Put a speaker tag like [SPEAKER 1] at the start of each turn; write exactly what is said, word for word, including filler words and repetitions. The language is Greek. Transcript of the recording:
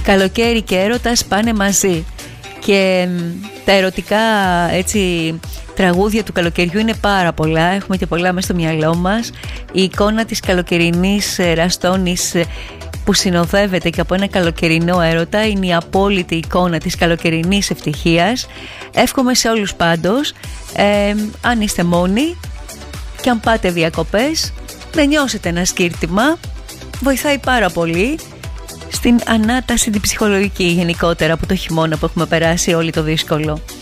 [SPEAKER 1] Καλοκαίρι και έρωτας πάνε μαζί. Και τα ερωτικά έτσι τραγούδια του καλοκαιριού είναι πάρα πολλά. Έχουμε και πολλά μέσα στο μυαλό μας. Η εικόνα της καλοκαιρινής ραστόνης που συνοδεύεται και από ένα καλοκαιρινό έρωτα είναι η απόλυτη εικόνα της καλοκαιρινής ευτυχίας. Εύχομαι σε όλους πάντως, ε, αν είστε μόνοι και αν πάτε διακοπές, να νιώσετε ένα σκύρτημα. Βοηθάει πάρα πολύ στην ανάταση την ψυχολογική γενικότερα από το χειμώνα που έχουμε περάσει όλοι το δύσκολο.